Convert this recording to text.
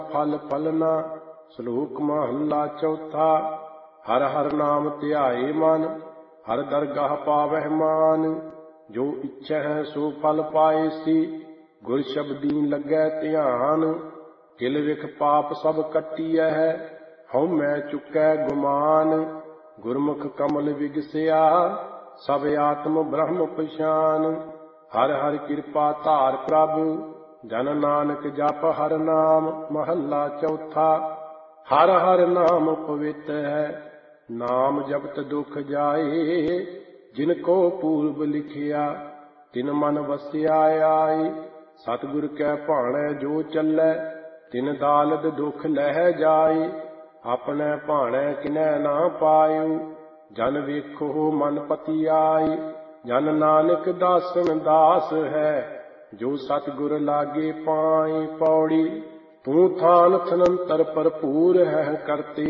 फल फलना। श्लोक महला चौथा। हर हर नाम ध्याए मन, हर दरगाह पावह मान। जो इच्छा है सो फल पाए सी, गुर शब्दी लगै ध्यान। किल विख पाप सब कटिया है, हਉ मैं चुकै गुमान। गुरमुख कमल विगसिया, सब आत्म ब्रह्म पछान। हर हर कृपा धार प्रभ, जन नानक जप हर नाम। महला चौथा। हर हर नाम पवित्र है, नाम जपत दुख जाए। जिनको पूर्व लिखिया, तिन मन वसिया आए। सतगुर कै भाणै जो चलै, तिन दालद दुख लह जाए। अपने भाणै किनै ना पायु, जन वेखो मन पति आए। जन नानक दासन दास है, जो सतगुर लागे पाए। पौड़ी तू थान थनंतर भरपूर है, करते